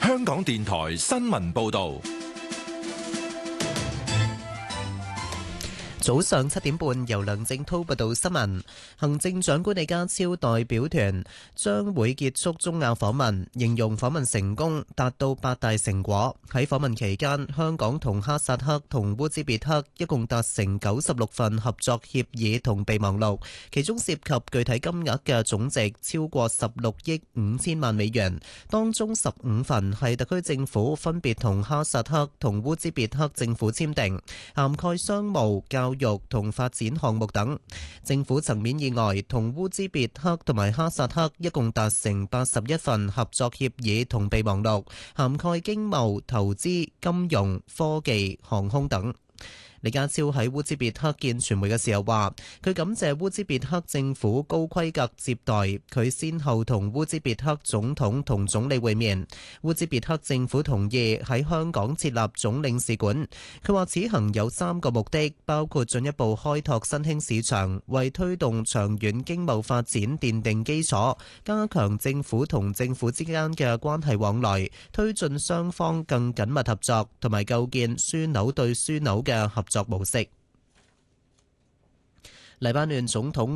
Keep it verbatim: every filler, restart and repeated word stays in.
香港電台新聞報道。 早上七點半，由梁正滔報道新聞。行政長官李家超代表團將會結束中亞訪問，形容訪問成功，達到八大成果。喺訪問期間，香港同哈薩克同烏茲別克一共達成九十六份合作協議同備忘錄，其中涉及具體金額嘅總值超過十六億五千萬美元，當中十五份係特區政府分別同哈薩克同烏茲別克政府簽訂，涵蓋商務、教育同發展項目等。政府層面以外，同烏茲別克同埋哈薩克一共達成八十一份合作協議同備忘錄，涵蓋經貿、投資、金融、科技、航空等。李家超喺烏茲別克見傳媒嘅時候話，佢感謝烏茲別克政府高規格接待，佢先後同烏茲別克總統同總理會面。烏茲別克政府同意喺香港設立總領事館。佢話此行有三個目的，包括進一步開拓新興市場，為推動長遠經貿發展奠定基礎，加強政府同政府之間嘅關係往來，推進雙方更緊密合作，同埋構建樞紐對樞紐嘅合作模式。黎巴嫩總統